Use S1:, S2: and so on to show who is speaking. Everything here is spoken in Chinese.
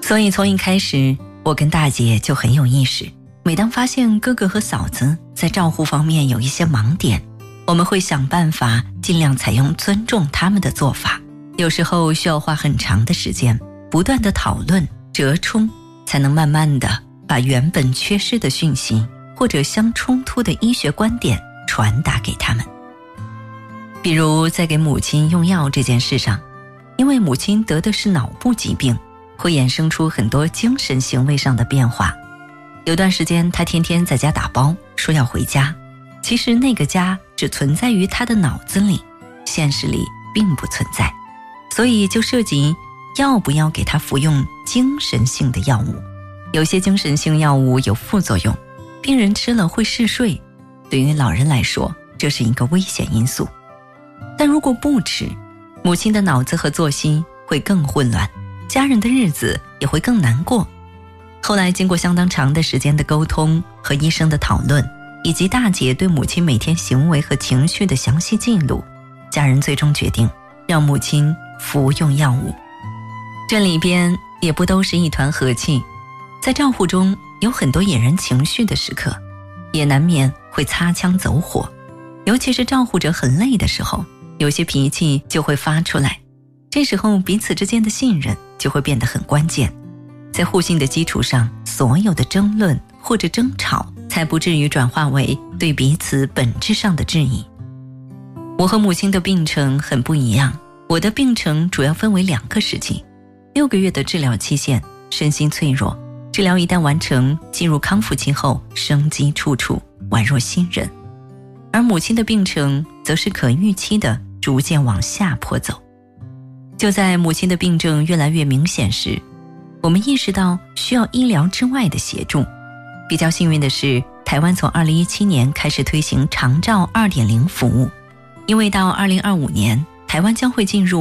S1: 所以从一开始，我跟大姐就很有意识，每当发现哥哥和嫂子在照护方面有一些盲点，我们会想办法尽量采用尊重他们的做法。有时候需要花很长的时间，不断的讨论折冲，才能慢慢的把原本缺失的讯息或者相冲突的医学观点传达给他们。比如在给母亲用药这件事上，因为母亲得的是脑部疾病，会衍生出很多精神行为上的变化。有段时间她天天在家打包，说要回家，其实那个家只存在于她的脑子里，现实里并不存在。所以就涉及要不要给她服用精神性的药物。有些精神性药物有副作用，病人吃了会嗜睡，对于老人来说这是一个危险因素。但如果不吃，母亲的脑子和作息会更混乱，家人的日子也会更难过。后来经过相当长的时间的沟通和医生的讨论，以及大姐对母亲每天行为和情绪的详细记录，家人最终决定让母亲服用药物。这里边也不都是一团和气，在照护中有很多引人情绪的时刻，也难免会擦枪走火，尤其是照护者很累的时候，有些脾气就会发出来，这时候彼此之间的信任就会变得很关键。在互信的基础上，所有的争论或者争吵才不至于转化为对彼此本质上的质疑。我和母亲的病程很不一样，我的病程主要分为2个时期，6个月的治疗期限，身心脆弱，治疗一旦完成，进入康复期后，生机处处，宛若新人。而母亲的病程则是可预期的逐渐往下坡走。就在母亲的病症越来越明显时，我们意识到需要医疗之外的协助。比较幸运的是，台湾从2017年开始推行长照 2.0 服务，因为到2025年，台湾将会进入